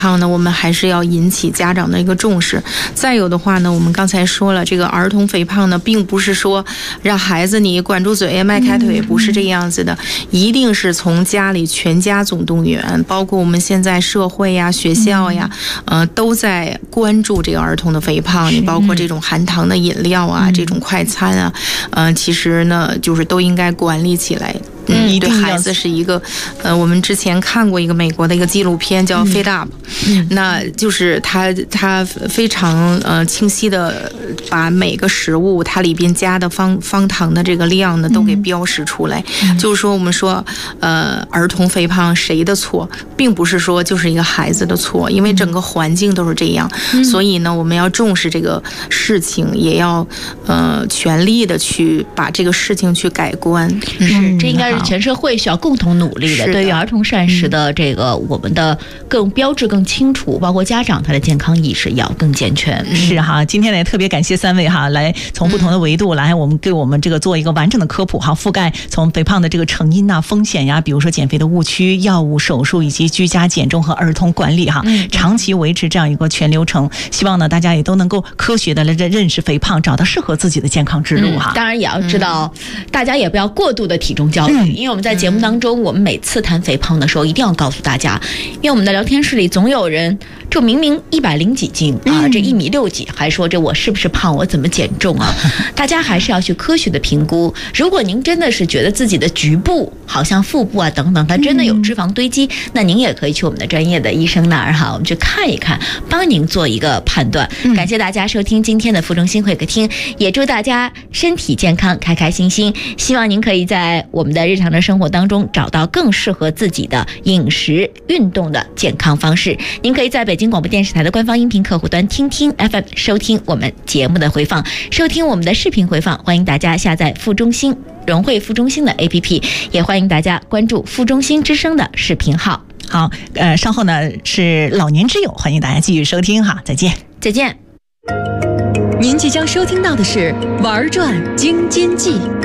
呢，我们还是要引起家长的一个重视。再有的话呢，我们刚才说了，这个儿童肥胖呢，并不是说让孩子你管住嘴迈开腿，不是这样子的，一定是从家里全家总动员，包括我们现在社会呀、学校呀，都在关注这个儿童的肥胖。你包括这种含糖的饮料啊，这种快餐啊，其实呢，就是都应该管理起来。对孩子是一个，我们之前看过一个美国的一个纪录片叫《Feed Up》，那就是他非常清晰的把每个食物它里边加的方糖的这个量呢都给标识出来。就是说我们说儿童肥胖谁的错，并不是说就是一个孩子的错，因为整个环境都是这样，所以呢我们要重视这个事情，也要全力的去把这个事情去改观。 这应该是全社会需要共同努力的。对于儿童膳食的这个，我们的更标志更清楚，包括家长他的健康意识要更健全。 是哈，今天呢也特别感谢3位哈，来从不同的维度来给我们这个做一个完整的科普哈，覆盖从肥胖的这个成因风险呀，比如说减肥的误区、药物、手术以及居家减重和儿童管理哈，长期维持这样一个全流程。希望呢大家也都能够科学的来认识肥胖，找到适合自己的健康之路哈。 当然也要知道，大家也不要过度的体重焦虑。因为我们在节目当中，我们每次谈肥胖的时候，一定要告诉大家，因为我们的聊天室里总有人就明明100几斤啊，这1.6米几，还说这我是不是胖，我怎么减重啊？大家还是要去科学的评估。如果您真的是觉得自己的局部，好像腹部啊等等，它真的有脂肪堆积，那您也可以去我们的专业的医生那儿哈，我们去看一看，帮您做一个判断。感谢大家收听今天的腹中心会客厅，也祝大家身体健康，开开心心。希望您可以在我们的日常的生活当中找到更适合自己的饮食、运动的健康方式。您可以在北京广播电视台的官方音频客户端听听 FM 收听我们节目的回放，收听我们的视频回放。欢迎大家下载腹中心融汇腹中心的 APP， 也欢迎大家关注腹中心之声的视频号。 好，稍后呢是老年之友，欢迎大家继续收听哈，再见， 再见。 您即将收听到的是玩转京津冀。